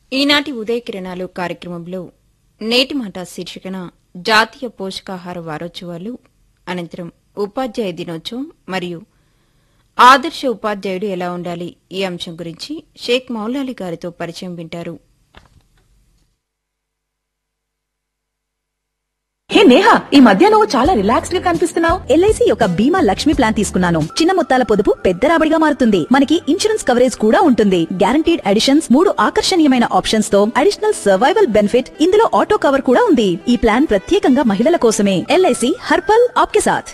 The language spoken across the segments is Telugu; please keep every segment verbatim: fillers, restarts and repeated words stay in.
ఈనాటి ఉదయ కిరణాలు కార్యక్రమంలో నేటి మాట శీర్షికన జాతీయ పోషకాహార వారోత్సవాలు అనంతరం ఉపాధ్యాయ దినోత్సవం మరియు ఆదర్శ ఉపాధ్యాయుడు ఎలా ఉండాలి ఈ అంశం గురించి షేక్ మౌలాలి గారితో పరిచయం వింటారు. హే నేహా, ఈ మధ్య నువ్వు చాలా రిలాక్స్డ్ గా కనిపిస్తున్నావు. ఎల్ఐసి యొక్క బీమా లక్ష్మి ప్లాన్ తీసుకున్నాను. చిన్న మొత్తాల పొదుపు పెద్ద రాబడిగా మారుతుంది. మనకి ఇన్సూరెన్స్ కవరేజ్ కూడా ఉంటుంది. గ్యారంటీడ్ అడిషన్స్, మూడు ఆకర్షణీయమైన ఆప్షన్స్ తో అడిషనల్ సర్వైవల్ బెనిఫిట్, ఇందులో ఆటో కవర్ కూడా ఉంది. ఈ ప్లాన్ ప్రత్యేకంగా మహిళల కోసమే. ఎల్ఐసి హర్పల్ ఆప్కే సాథ్.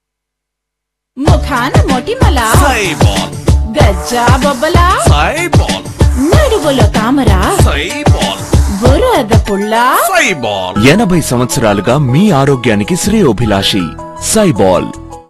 ముఖాన మొటిమల సైబాల్ గజ్జా బొబ్బల సైబాల్ నడుగులో తామర సైబాల్ బురద పుల్ల సైబాల్ ఎనభై సంవత్సరాలుగా మీ ఆరోగ్యానికి శ్రేయోభిలాషి సైబాల్.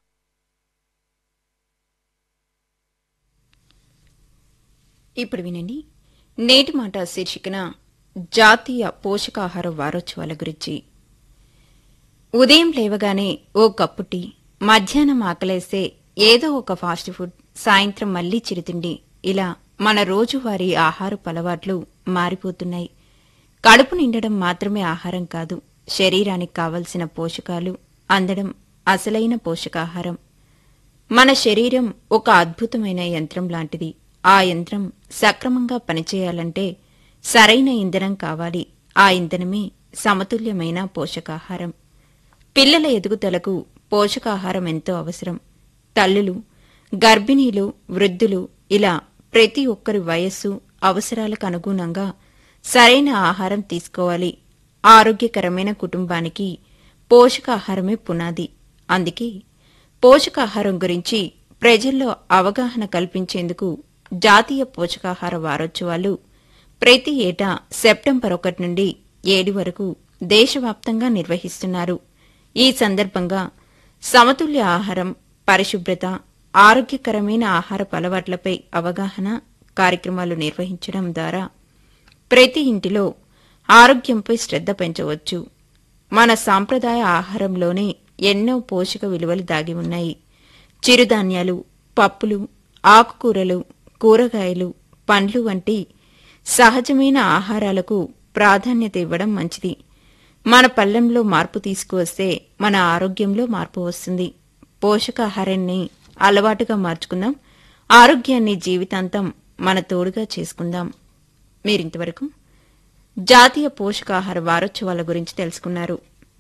ఇప్పుడు వినండి నేటి మాట శీర్షికన జాతీయ పోషకాహార వారోత్సవాల గురించి. ఉదయం లేవగానే ఓ కప్పు టీ, మధ్యాహ్నం ఆకలేస్తే ఏదో ఒక ఫాస్ట్ ఫుడ్, సాయంత్రం మళ్లీ చిరుతిండి, ఇలా మన రోజువారీ ఆహారపు అలవాట్లు మారిపోతున్నాయి. కడుపు నిండడం మాత్రమే ఆహారం కాదు, శరీరానికి కావలసిన పోషకాలు అందడం అసలైన పోషకాహారం. మన శరీరం ఒక అద్భుతమైన యంత్రం లాంటిది. ఆ యంత్రం సక్రమంగా పనిచేయాలంటే సరైన ఇంధనం కావాలి. ఆ ఇంధనమే సమతుల్యమైన పోషకాహారం. పిల్లల ఎదుగుదలకు పోషకాహారం ఎంతో అవసరం. తల్లులు, గర్భిణీలు, వృద్ధులు ఇలా ప్రతి ఒక్కరి వయస్సు, అవసరాలకు అనుగుణంగా సరైన ఆహారం తీసుకోవాలి. ఆరోగ్యకరమైన కుటుంబానికి పోషకాహారమే పునాది. అందుకే పోషకాహారం గురించి ప్రజల్లో అవగాహన కల్పించేందుకు జాతీయ పోషకాహార వారోత్సవాలు ప్రతి ఏటా సెప్టెంబర్ ఒకటి నుండి ఏడు వరకు దేశవ్యాప్తంగా నిర్వహిస్తున్నారు. ఈ సందర్భంగా సమతుల్య ఆహారం, పరిశుభ్రత, ఆరోగ్యకరమైన ఆహారపు అలవాట్లపై అవగాహన కార్యక్రమాలు నిర్వహించడం ద్వారా ప్రతి ఇంటిలో ఆరోగ్యంపై శ్రద్ధ పెంచవచ్చు. మన సాంప్రదాయ ఆహారంలోనే ఎన్నో పోషక విలువలు దాగి ఉన్నాయి. చిరుధాన్యాలు, పప్పులు, ఆకుకూరలు, కూరగాయలు, పండ్లు వంటి సహజమైన ఆహారాలకు ప్రాధాన్యత ఇవ్వడం మంచిది. మన పళ్లెంలో మార్పు తీసుకువస్తే మన ఆరోగ్యంలో మార్పు వస్తుంది. పోషకాహారాన్ని అలవాటుగా మార్చుకుందాం. ఆరోగ్యాన్ని జీవితాంతం మన తోడుగా చేసుకుందాం. మీరింతవరకు జాతీయ పోషకాహార వారోత్సవాల గురించి తెలుసుకున్నారు.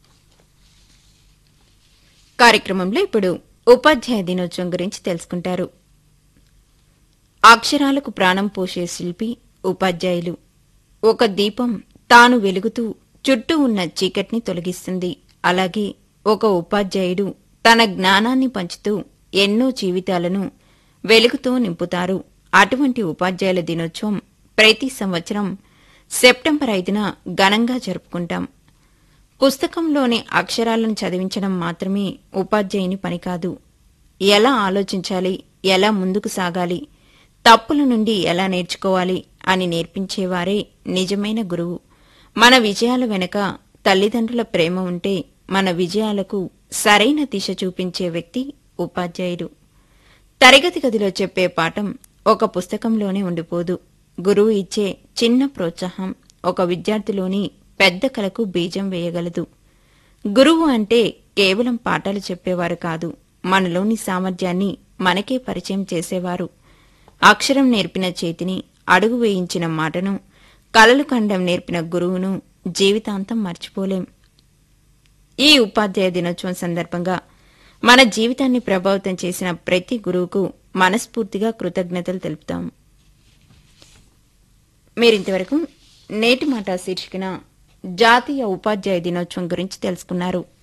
కార్యక్రమంలో ఇప్పుడు ఉపాధ్యాయ దినోత్సవం గురించి తెలుసుకుంటారు. అక్షరాలకు ప్రాణం పోసే శిల్పి ఉపాధ్యాయులు. ఒక దీపం తాను వెలుగుతూ చుట్టూ ఉన్న చీకటిని తొలగిస్తుంది. అలాగే ఒక ఉపాధ్యాయుడు తన జ్ఞానాన్ని పంచుతూ ఎన్నో జీవితాలను వెలుగుతో నింపుతారు. అటువంటి ఉపాధ్యాయుల దినోత్సవం ప్రతి సంవత్సరం సెప్టెంబర్ ఐదున ఘనంగా జరుపుకుంటాం. పుస్తకంలోని అక్షరాలను చదివించడం మాత్రమే ఉపాధ్యాయుని పని కాదు. ఎలా ఆలోచించాలి, ఎలా ముందుకు సాగాలి, తప్పుల నుండి ఎలా నేర్చుకోవాలి అని నేర్పించేవారే నిజమైన గురువు. మన విజయాల వెనుక తల్లిదండ్రుల ప్రేమ ఉంటే మన విజయాలకు సరైన దిశ చూపించే వ్యక్తి ఉపాధ్యాయుడు. తరగతి గదిలో చెప్పే పాఠం ఒక పుస్తకంలోనే ఉండిపోదు. గురువు ఇచ్చే చిన్న ప్రోత్సాహం ఒక విద్యార్థిలోని పెద్ద కలకు బీజం వేయగలదు. గురువు అంటే కేవలం పాఠాలు చెప్పేవారు కాదు, మనలోని సామర్థ్యాన్ని మనకే పరిచయం చేసేవారు. అక్షరం నేర్పిన చేతిని, అడుగు వేయించిన మాటను, కలలు కండం నేర్పిన గురువును జీవితాంతం మర్చిపోలేం. ఈ ఉపాధ్యాయ దినోత్సవం సందర్భంగా మన జీవితాన్ని ప్రభావితం చేసిన ప్రతి గురువుకు మనస్ఫూర్తిగా కృతజ్ఞతలు తెలుపుతాం. మీరింతవరకు నేటి మాట శీర్షికన జాతీయ ఉపాధ్యాయ దినోత్సవం గురించి తెలుసుకున్నారు.